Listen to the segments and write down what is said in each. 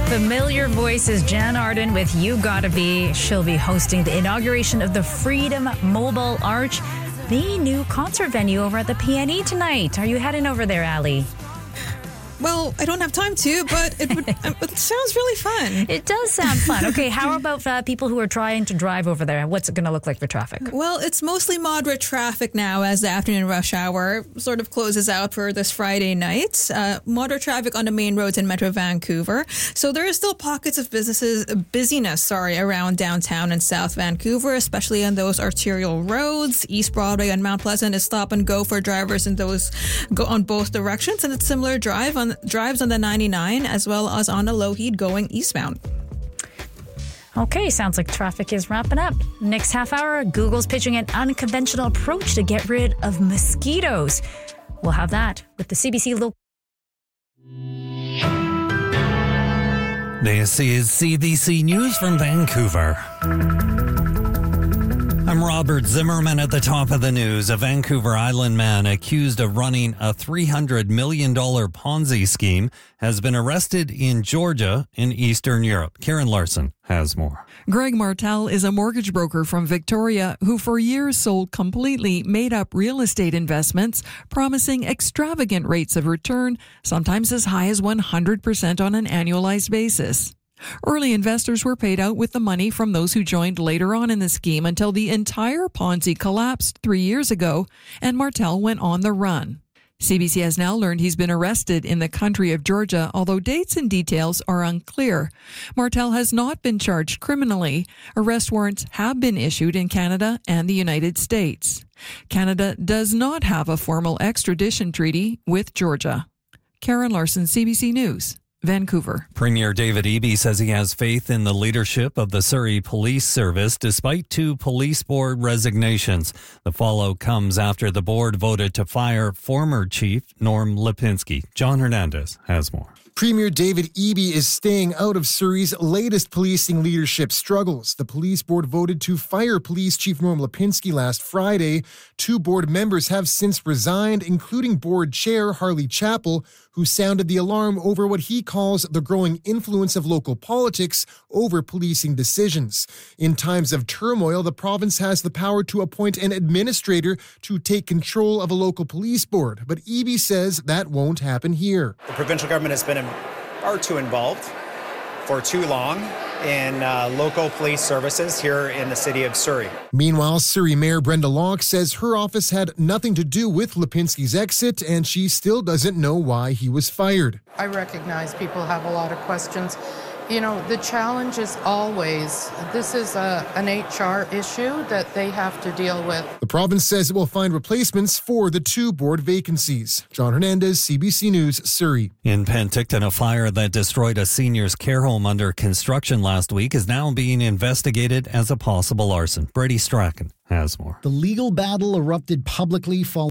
Familiar voice is Jan Arden with You Gotta Be. She'll be hosting the inauguration of the Freedom Mobile Arch, the new concert venue over at the PNE tonight. Are you heading over there, Ali? Well, I don't have time to, but it sounds really fun. It does sound fun. Okay, how about people who are trying to drive over there? What's it going to look like for traffic? Well, it's mostly moderate traffic now as the afternoon rush hour sort of closes out for this Friday night. Moderate traffic on the main roads in Metro Vancouver. So there are still pockets of busyness around downtown and South Vancouver, especially on those arterial roads. East Broadway and Mount Pleasant is stop and go for drivers in those go on both directions, and it's similar drives on the 99 as well as on the Lougheed going eastbound. Okay, sounds like traffic is wrapping up. Next half hour, Google's pitching an unconventional approach to get rid of mosquitoes. We'll have that with the CBC local. This is CBC News from Vancouver. I'm Robert Zimmerman at the top of the news. A Vancouver Island man accused of running a $300 million Ponzi scheme has been arrested in Georgia in Eastern Europe. Karen Larson has more. Greg Martel is a mortgage broker from Victoria who for years sold completely made-up real estate investments, promising extravagant rates of return, sometimes as high as 100% on an annualized basis. Early investors were paid out with the money from those who joined later on in the scheme until the entire Ponzi collapsed 3 years ago and Martel went on the run. CBC has now learned he's been arrested in the country of Georgia, although dates and details are unclear. Martel has not been charged criminally. Arrest warrants have been issued in Canada and the United States. Canada does not have a formal extradition treaty with Georgia. Karen Larson, CBC News, Vancouver. Premier David Eby says he has faith in the leadership of the Surrey Police Service despite 2 police board resignations. The fallout comes after the board voted to fire former chief Norm Lipinski. John Hernandez has more. Premier David Eby is staying out of Surrey's latest policing leadership struggles. The police board voted to fire police chief Norm Lipinski last Friday. 2 board members have since resigned, including board chair Harley Chappell, who sounded the alarm over what he calls the growing influence of local politics over policing decisions. In times of turmoil, the province has the power to appoint an administrator to take control of a local police board, but Eby says that won't happen here. The provincial government has been far too involved for too long in local police services here in the city of Surrey. Meanwhile, Surrey Mayor Brenda Locke says her office had nothing to do with Lipinski's exit, and she still doesn't know why he was fired. I recognize people have a lot of questions. You know, the challenge is always, this is an HR issue that they have to deal with. The province says it will find replacements for the 2 board vacancies. John Hernandez, CBC News, Surrey. In Penticton, a fire that destroyed a senior's care home under construction last week is now being investigated as a possible arson. Brady Strachan has more. The legal battle erupted publicly following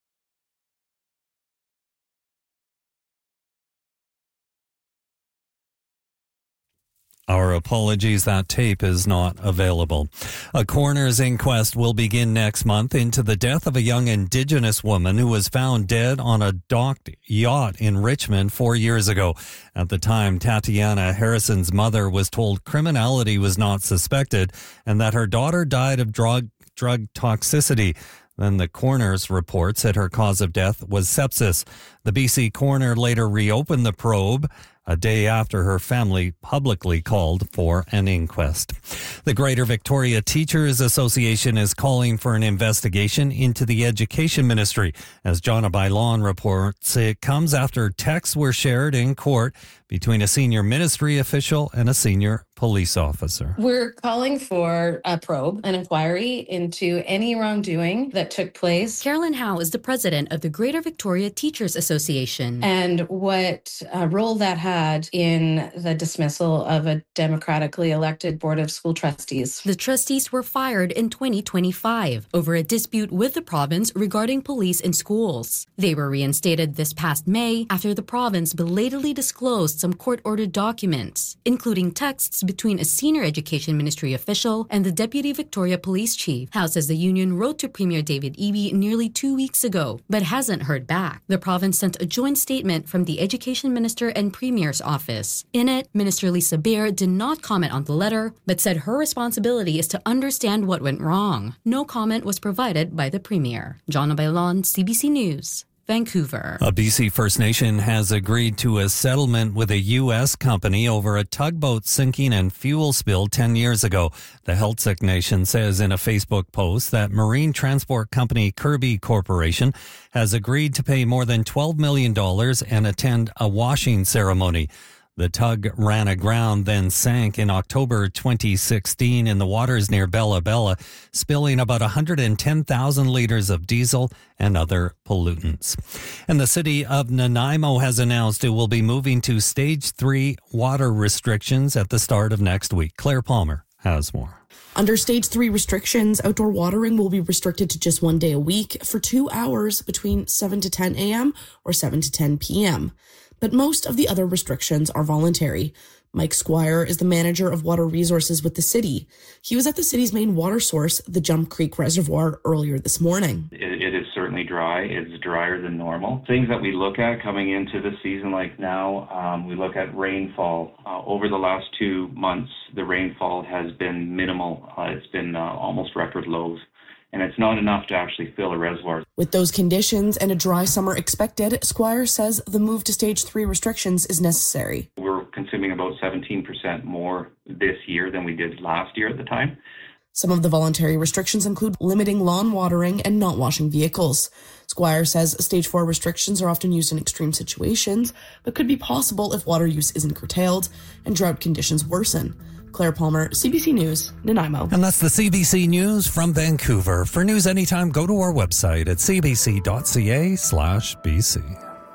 Our apologies, that tape is not available. A coroner's inquest will begin next month into the death of a young Indigenous woman who was found dead on a docked yacht in Richmond 4 years ago. At the time, Tatiana Harrison's mother was told criminality was not suspected and that her daughter died of drug toxicity. Then the coroner's report said her cause of death was sepsis. The BC coroner later reopened the probe a day after her family publicly called for an inquest. The Greater Victoria Teachers Association is calling for an investigation into the Education Ministry. As Jonna Bailon reports, it comes after texts were shared in court between a senior ministry official and a senior police officer. We're calling for a probe, an inquiry into any wrongdoing that took place. Carolyn Howe is the president of the Greater Victoria Teachers Association. And what role that had in the dismissal of a democratically elected board of school trustees. The trustees were fired in 2025 over a dispute with the province regarding police in schools. They were reinstated this past May after the province belatedly disclosed some court-ordered documents, including texts between a senior education ministry official and the Deputy Victoria Police Chief. Howe says the union wrote to Premier David Eby nearly 2 weeks ago, but hasn't heard back. The province sent a joint statement from the Education Minister and Premier Premier's office. In it, Minister Lisa Beer did not comment on the letter, but said her responsibility is to understand what went wrong. No comment was provided by the Premier. Jonna Bailon, CBC News, Vancouver. A BC First Nation has agreed to a settlement with a U.S. company over a tugboat sinking and fuel spill 10 years ago. The Heiltsuk Nation says in a Facebook post that marine transport company Kirby Corporation has agreed to pay more than $12 million and attend a washing ceremony. The tug ran aground, then sank in October 2016 in the waters near Bella Bella, spilling about 110,000 liters of diesel and other pollutants. And the city of Nanaimo has announced it will be moving to Stage 3 water restrictions at the start of next week. Claire Palmer has more. Under Stage 3 restrictions, outdoor watering will be restricted to just 1 day a week for 2 hours between 7 to 10 a.m. or 7 to 10 p.m. But most of the other restrictions are voluntary. Mike Squire is the manager of water resources with the city. He was at the city's main water source, the Jump Creek Reservoir, earlier this morning. It is certainly dry. It's drier than normal. Things that we look at coming into the season like now, we look at rainfall. Over the last 2 months, the rainfall has been minimal. It's been almost record lows. And it's not enough to actually fill a reservoir. With those conditions and a dry summer expected, Squire says the move to Stage 3 restrictions is necessary. We're consuming about 17% more this year than we did last year at the time. Some of the voluntary restrictions include limiting lawn watering and not washing vehicles. Squire says Stage 4 restrictions are often used in extreme situations, but could be possible if water use isn't curtailed and drought conditions worsen. Claire Palmer, CBC News, Nanaimo. And that's the CBC News from Vancouver. For news anytime, go to our website at cbc.ca/BC.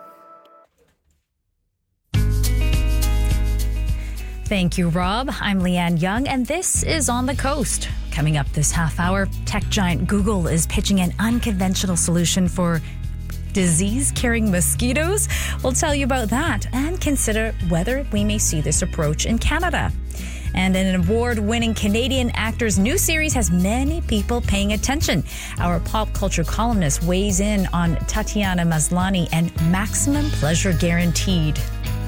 Thank you, Rob. I'm Leanne Young, and this is On the Coast. Coming up this half hour, tech giant Google is pitching an unconventional solution for disease-carrying mosquitoes. We'll tell you about that and consider whether we may see this approach in Canada. And an award-winning Canadian actor's new series has many people paying attention. Our pop culture columnist weighs in on Tatiana Maslany and Maximum Pleasure Guaranteed.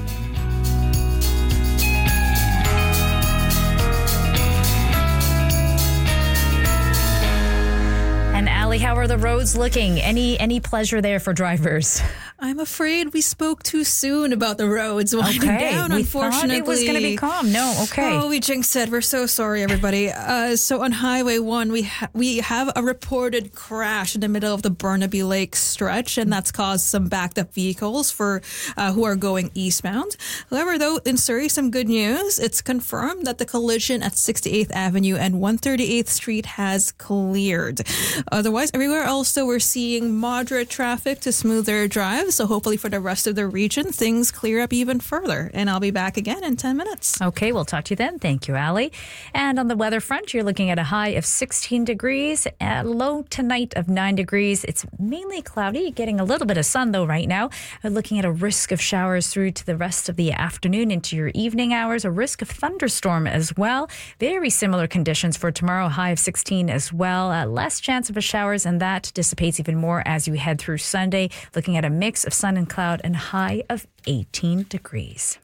And Allie, how are the roads looking? Any pleasure there for drivers? I'm afraid we spoke too soon about the roads winding down, unfortunately. Thought it was going to be calm. No, okay. Oh, we jinxed it. We're so sorry, everybody. So on Highway 1, we have a reported crash in the middle of the Burnaby Lake stretch, and that's caused some backed-up vehicles for who are going eastbound. However, though, in Surrey, some good news. It's confirmed that the collision at 68th Avenue and 138th Street has cleared. Otherwise, everywhere else, though, we're seeing moderate traffic to smooth their drives. So hopefully for the rest of the region, things clear up even further. And I'll be back again in 10 minutes. Okay, we'll talk to you then. Thank you, Allie. And on the weather front, you're looking at a high of 16 degrees, a low tonight of 9 degrees. It's mainly cloudy, getting a little bit of sun though right now. We're looking at a risk of showers through to the rest of the afternoon into your evening hours, a risk of thunderstorm as well. Very similar conditions for tomorrow, high of 16 as well. Less chance of showers, and that dissipates even more as you head through Sunday. Looking at a mix of sun and cloud and high of 18 degrees.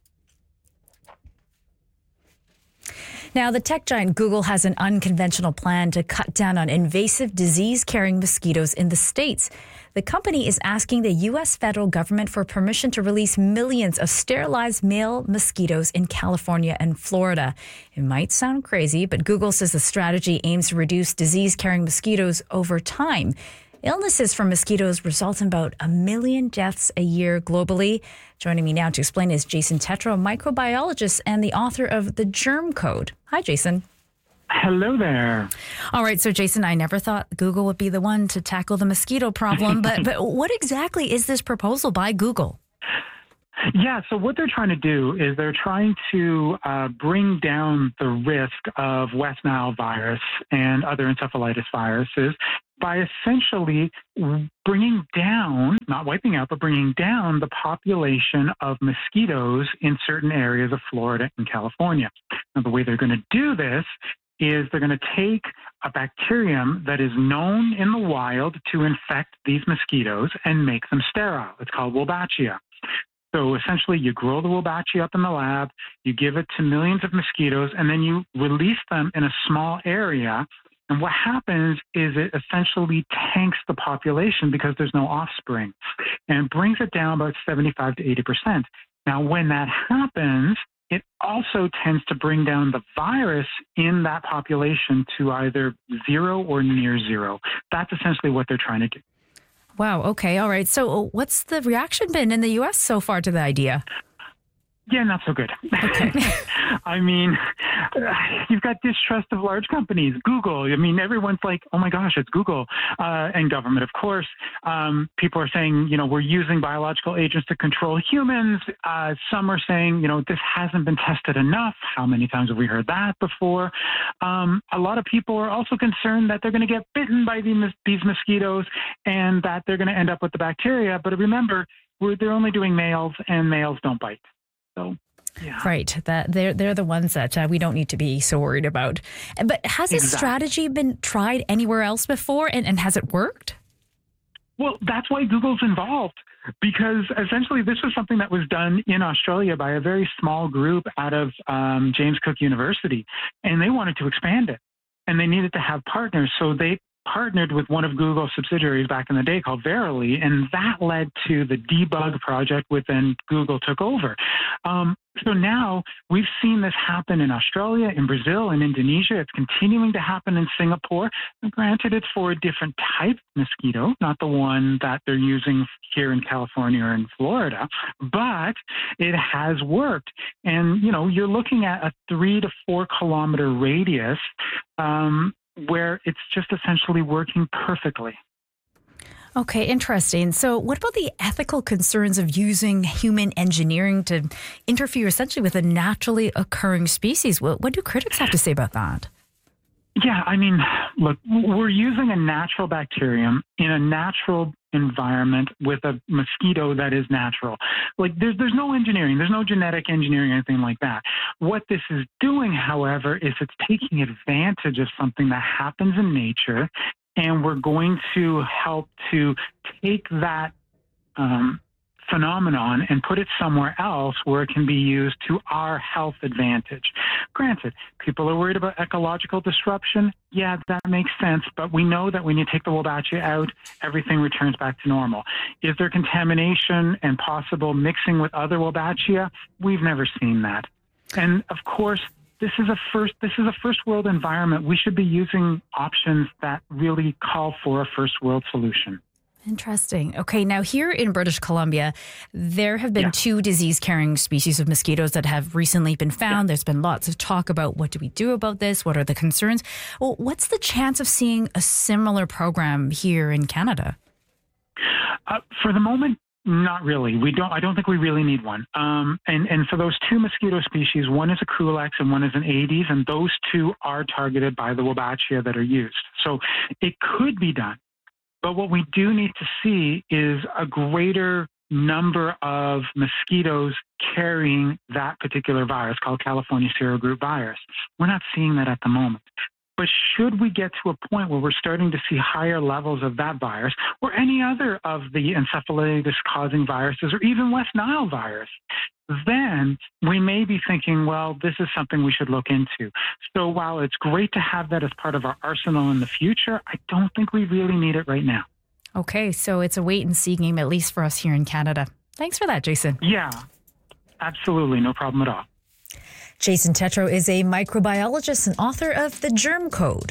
Now, the tech giant Google has an unconventional plan to cut down on invasive disease-carrying mosquitoes in the States. The company is asking the U.S. federal government for permission to release millions of sterilized male mosquitoes in California and Florida. It might sound crazy, but Google says the strategy aims to reduce disease-carrying mosquitoes over time. Illnesses from mosquitoes result in about 1 million deaths a year globally. Joining me now to explain is Jason Tetro, microbiologist and the author of The Germ Code. Hi, Jason. Hello there. All right, so Jason, I never thought Google would be the one to tackle the mosquito problem, but what exactly is this proposal by Google? Yeah, so what they're trying to do is they're trying to bring down the risk of West Nile virus and other encephalitis viruses by essentially bringing down, not wiping out, but bringing down the population of mosquitoes in certain areas of Florida and California. Now, the way they're going to do this is they're going to take a bacterium that is known in the wild to infect these mosquitoes and make them sterile. It's called Wolbachia. So essentially, you grow the Wolbachia up in the lab, you give it to millions of mosquitoes, and then you release them in a small area. And what happens is it essentially tanks the population because there's no offspring, and brings it down about 75 to 80%. Now, when that happens, it also tends to bring down the virus in that population to either zero or near zero. That's essentially what they're trying to do. Wow. Okay. All right. So what's the reaction been in the U.S. so far to the idea? Yeah, not so good. Okay. I mean, you've got distrust of large companies, Google. I mean, everyone's like, oh my gosh, it's Google, and government, of course. People are saying, we're using biological agents to control humans. Some are saying, this hasn't been tested enough. How many times have we heard that before? A lot of people are also concerned that they're going to get bitten by these mosquitoes and that they're going to end up with the bacteria. But remember, they're only doing males, and males don't bite. So, yeah. Right. That they're the ones that we don't need to be so worried about. But has this strategy been tried anywhere else before, and has it worked? Well, that's why Google's involved, because essentially this was something that was done in Australia by a very small group out of James Cook University, and they wanted to expand it, and they needed to have partners. So they partnered with one of Google's subsidiaries back in the day called Verily, and that led to the Debug project, which then Google took over. So now we've seen this happen in Australia, in Brazil, in Indonesia. It's continuing to happen in Singapore. And granted, it's for a different type of mosquito, not the one that they're using here in California or in Florida, but it has worked. And, you're looking at a 3 to 4 kilometer radius where it's just essentially working perfectly. Okay, interesting. So what about the ethical concerns of using human engineering to interfere essentially with a naturally occurring species? What do critics have to say about that? Yeah, I mean, look, we're using a natural bacterium in a natural environment with a mosquito that is natural. Like, there's no engineering, there's no genetic engineering or anything like that. What this is doing, however, is it's taking advantage of something that happens in nature, and we're going to help to take that phenomenon and put it somewhere else where it can be used to our health advantage. Granted, people are worried about ecological disruption. Yeah, that makes sense. But we know that when you take the Wolbachia out, everything returns back to normal. Is there contamination and possible mixing with other Wolbachia? We've never seen that. And of course, this is a first world environment. We should be using options that really call for a first world solution. Interesting. Okay, now here in British Columbia, there have been 2 disease-carrying species of mosquitoes that have recently been found. There's been lots of talk about what do we do about this? What are the concerns? Well, what's the chance of seeing a similar program here in Canada? For the moment, not really. I don't think we really need one. And for those 2 mosquito species, one is a Culex and one is an Aedes, and those 2 are targeted by the Wolbachia that are used. So it could be done. But what we do need to see is a greater number of mosquitoes carrying that particular virus called California serogroup virus. We're not seeing that at the moment. But should we get to a point where we're starting to see higher levels of that virus or any other of the encephalitis-causing viruses or even West Nile virus, then we may be thinking, well, this is something we should look into. So while it's great to have that as part of our arsenal in the future, I don't think we really need it right now. Okay, so it's a wait-and-see game, at least for us here in Canada. Thanks for that, Jason. Yeah, absolutely. No problem at all. Jason Tetro is a microbiologist and author of The Germ Code.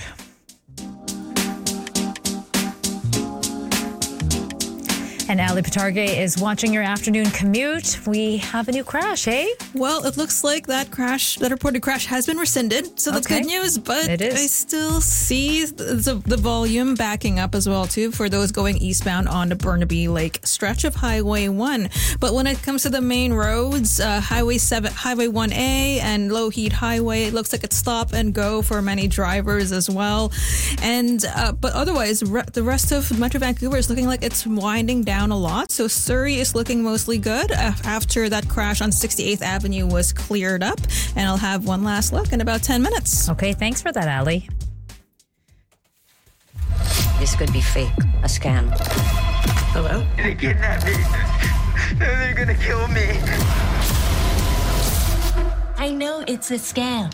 And Ali Patarge is watching your afternoon commute. We have a new crash, hey? Well, it looks like that reported crash has been rescinded. So that's good news, but it is. I still see the volume backing up as well, too, for those going eastbound on the Burnaby Lake stretch of Highway 1. But when it comes to the main roads, Highway 1A and Lougheed Highway, it looks like it's stop and go for many drivers as well. And but otherwise, the rest of Metro Vancouver is looking like it's winding down a lot. So Surrey is looking mostly good after that crash on 68th Avenue was cleared up. And I'll have one last look in about 10 minutes. Okay, thanks for that, Ali. This could be fake, a scam. Hello? They kidnapped me. They're gonna kill me. I know it's a scam.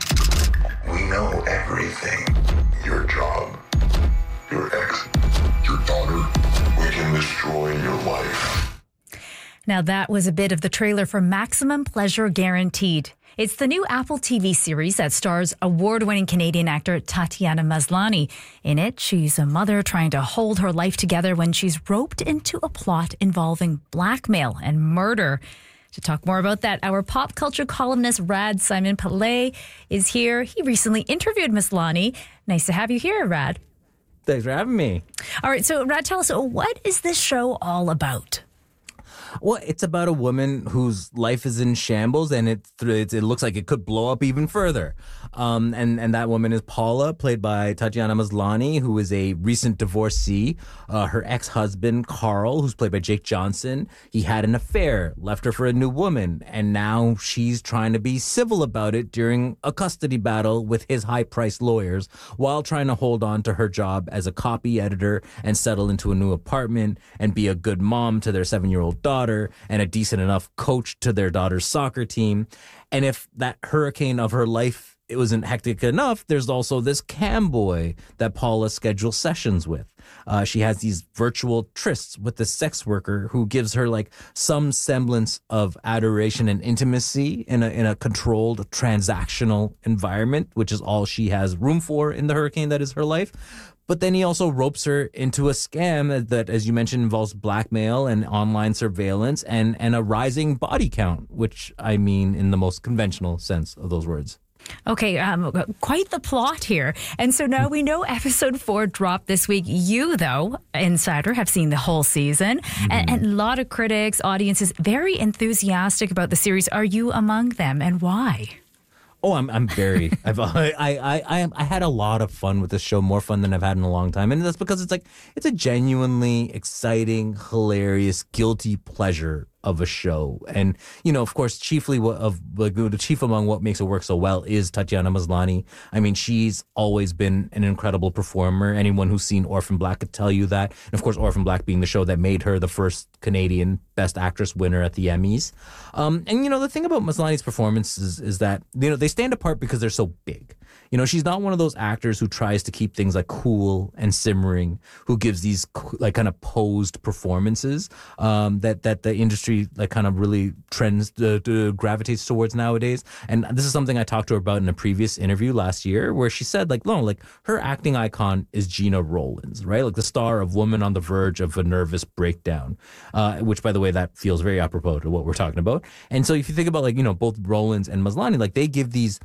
We know everything. Your job, your ex, your daughter. We can destroy your life. Now that was a bit of the trailer for Maximum Pleasure Guaranteed. It's the new Apple TV series that stars award-winning Canadian actor Tatiana Maslany. In it, she's a mother trying to hold her life together when she's roped into a plot involving blackmail and murder. To talk more about that, our pop culture columnist Rad Simon Pillay is here. He recently interviewed Maslany. Nice to have you here, Rad. Thanks for having me. All right, so Rad, tell us, what is this show all about? Well, it's about a woman whose life is in shambles, and it looks like it could blow up even further. And that woman is Paula, played by Tatiana Maslany, who is a recent divorcee. Her ex-husband, Carl, who's played by Jake Johnson, he had an affair, left her for a new woman, and now she's trying to be civil about it during a custody battle with his high-priced lawyers, while trying to hold on to her job as a copy editor and settle into a new apartment and be a good mom to their 7-year-old daughter and a decent enough coach to their daughter's soccer team. And if that hurricane of her life, it wasn't hectic enough, there's also this cam boy that Paula schedules sessions with. She has these virtual trysts with the sex worker who gives her like some semblance of adoration and intimacy in a controlled transactional environment, which is all she has room for in the hurricane that is her life. But then he also ropes her into a scam that, as you mentioned, involves blackmail and online surveillance and a rising body count, which I mean in the most conventional sense of those words. Okay, quite the plot here. And so now we know episode 4 dropped this week. You, though, Insider, have seen the whole season. And a lot of critics, audiences, very enthusiastic about the series. Are you among them, and why? Oh, I'm very. I had a lot of fun with this show, more fun than I've had in a long time, and that's because it's a genuinely exciting, hilarious, guilty pleasure of a show. And, you know, of course, chief among what makes it work so well is Tatiana Maslany. I mean, she's always been an incredible performer. Anyone who's seen Orphan Black could tell you that. And of course, Orphan Black being the show that made her the first Canadian Best Actress winner at the Emmys. And, you know, the thing about Maslany's performances is that, you know, they stand apart because they're so big. You know, she's not one of those actors who tries to keep things like cool and simmering, who gives these like kind of posed performances that the industry like kind of really gravitates towards nowadays. And this is something I talked to her about in a previous interview last year, where she said like, no, like her acting icon is Gena Rowlands, right? Like the star of Woman on the Verge of a Nervous Breakdown, which, by the way, that feels very apropos to what we're talking about. And so if you think about like, you know, both Rowlands and Maslany, like they give these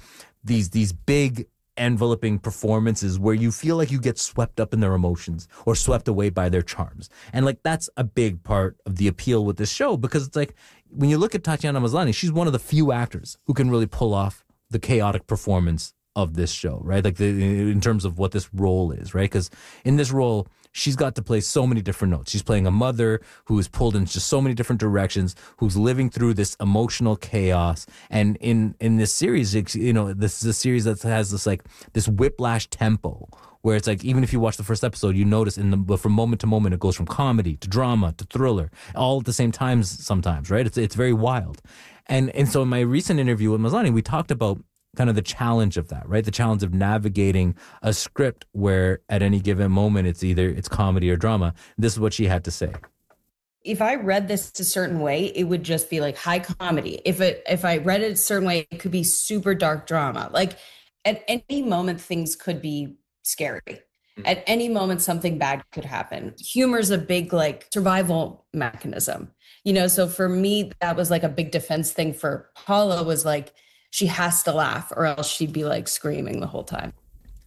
big enveloping performances where you feel like you get swept up in their emotions or swept away by their charms. And like that's a big part of the appeal with this show, because it's like when you look at Tatiana Maslany, she's one of the few actors who can really pull off the chaotic performance of this show, right? Like in terms of what this role is, right? Because in this role, she's got to play so many different notes. She's playing a mother who is pulled in just so many different directions, who's living through this emotional chaos. And in this series, you know, this is a series that has this whiplash tempo, where it's like, even if you watch the first episode, you notice from moment to moment, it goes from comedy to drama to thriller, all at the same time sometimes, right? It's very wild. And so in my recent interview with Maslany, we talked about kind of the challenge of that, right? The challenge of navigating a script where at any given moment it's comedy or drama. This is what she had to say. If I read this a certain way, it would just be like high comedy. If I read it a certain way, it could be super dark drama. Like at any moment, things could be scary. At any moment, something bad could happen. Humor's a big like survival mechanism, you know? So for me, that was like a big defense thing. For Paula was like, she has to laugh or else she'd be like screaming the whole time.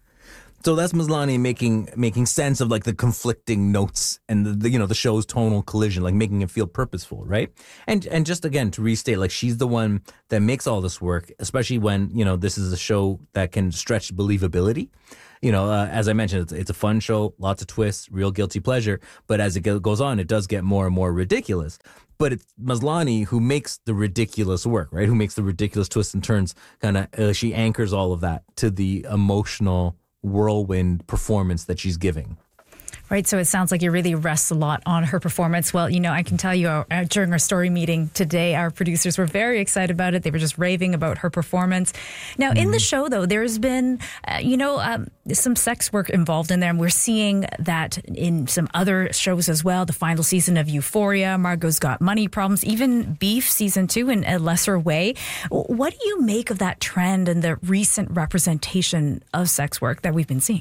So that's Maslany making sense of like the conflicting notes and the show's tonal collision, like making it feel purposeful, right? And just again to restate, like she's the one that makes all this work, especially when, you know, this is a show that can stretch believability. You know, as I mentioned, it's a fun show, lots of twists, real guilty pleasure. But as it goes on, it does get more and more ridiculous. But it's Maslany who makes the ridiculous work, right? Who makes the ridiculous twists and turns. She anchors all of that to the emotional whirlwind performance that she's giving. Right, so it sounds like it really rests a lot on her performance. Well, I can tell you during our story meeting today, our producers were very excited about it. They were just raving about her performance. Now, in the show, though, there's been, some sex work involved in there. And we're seeing that in some other shows as well. The final season of Euphoria, Margot's Got Money Problems, even Beef Season 2 in a lesser way. What do you make of that trend and the recent representation of sex work that we've been seeing?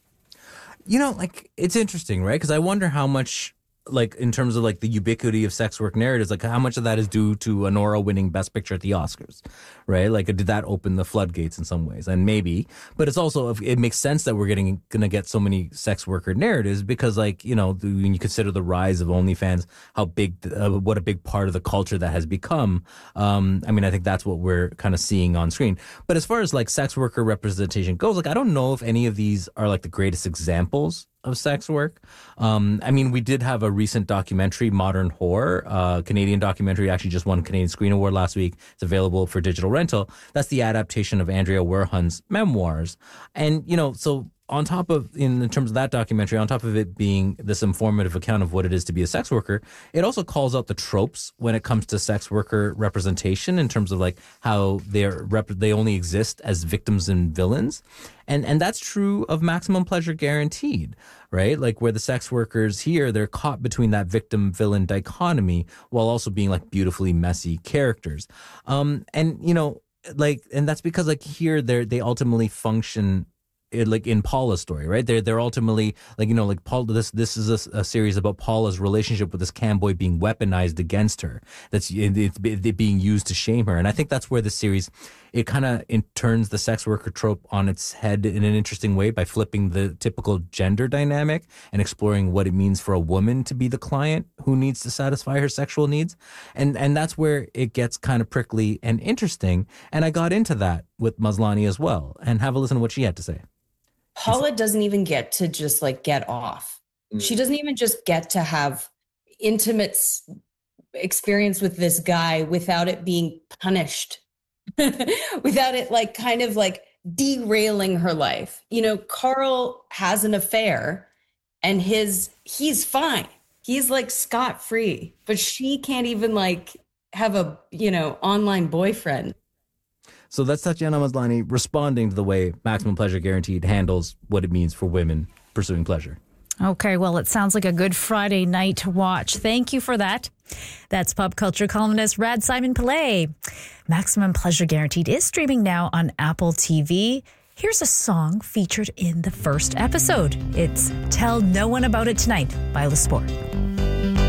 It's interesting, right? Because I wonder how much, in terms of the ubiquity of sex work narratives, how much of that is due to Honora winning Best Picture at the Oscars, right? Did that open the floodgates in some ways? And maybe, but it's also, it makes sense that we're going to get so many sex worker narratives because, when you consider the rise of OnlyFans, what a big part of the culture that has become. I think that's what we're kind of seeing on screen. But as far as sex worker representation goes, I don't know if any of these are the greatest examples of sex work. We did have a recent documentary, Modern Whore, Canadian documentary, actually just won Canadian Screen Award last week. It's available for digital rental. That's the adaptation of Andrea Werhun's memoirs. And, so on top of, in terms of that documentary, on top of it being this informative account of what it is to be a sex worker, it also calls out the tropes when it comes to sex worker representation in terms of how they only exist as victims and villains. And that's true of Maximum Pleasure Guaranteed, right? Where the sex workers here, they're caught between that victim-villain dichotomy while also being beautifully messy characters. And that's because here they ultimately function in Paula's story, right? They're ultimately Paul. This is a series about Paula's relationship with this camboy being weaponized against her. It's being used to shame her, and I think that's where the series it kind of turns the sex worker trope on its head in an interesting way by flipping the typical gender dynamic and exploring what it means for a woman to be the client who needs to satisfy her sexual needs, and that's where it gets kind of prickly and interesting. And I got into that with Maslany as well, and have a listen to what she had to say. Paula doesn't even get to just get off. She doesn't even just get to have intimate experience with this guy without it being punished, without it derailing her life. Carl has an affair and he's fine. He's scot-free, but she can't even have a, online boyfriend. So that's Tatiana Maslany responding to the way Maximum Pleasure Guaranteed handles what it means for women pursuing pleasure. Okay, well, it sounds like a good Friday night to watch. Thank you for that. That's pop culture columnist Rad Simon Pillay. Maximum Pleasure Guaranteed is streaming now on Apple TV. Here's a song featured in the first episode. It's Tell No One About It Tonight by Le Sport.